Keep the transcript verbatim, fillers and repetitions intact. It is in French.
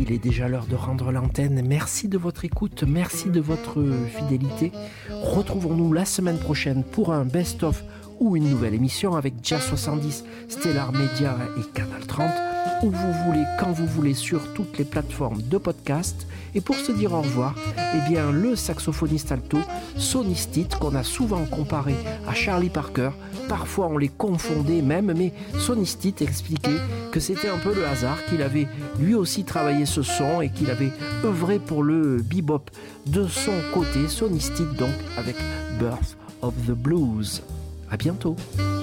Il est déjà l'heure de rendre l'antenne. Merci de votre écoute, merci de votre fidélité. Retrouvons-nous la semaine prochaine pour un best-of ou une nouvelle émission avec Jazz soixante-dix, Stellar Media et Canal trente, où vous voulez, quand vous voulez, sur toutes les plateformes de podcast. Et pour se dire au revoir, eh bien, le saxophoniste alto, Sonny Stitt, qu'on a souvent comparé à Charlie Parker, parfois on les confondait même, mais Sonny Stitt expliquait que c'était un peu le hasard, qu'il avait lui aussi travaillé ce son et qu'il avait œuvré pour le bebop de son côté. Sonny Stitt donc avec Birth of the Blues. À bientôt.